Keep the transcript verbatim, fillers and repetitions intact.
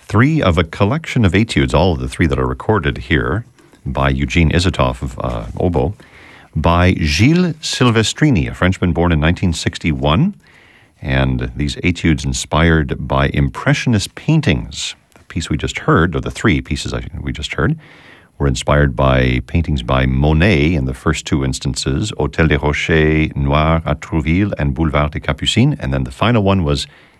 three of a collection of etudes, all of the three that are recorded here by Eugene Isatoff of uh, oboe, by Gilles Silvestrini, a Frenchman born in nineteen sixty-one. And these etudes inspired by Impressionist paintings. The piece we just heard, or the three pieces we just heard, were inspired by paintings by Monet in the first two instances, Hôtel des Rochers, Noir à Trouville, and Boulevard des Capucines. And then the final one was